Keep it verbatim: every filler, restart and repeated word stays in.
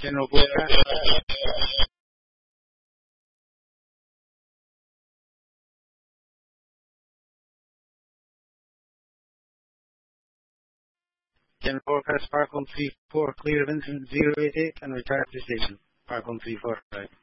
General Boca. General Forecast Park one three four, clear of incident zero eight eight and retire to the station. Park one three four, right.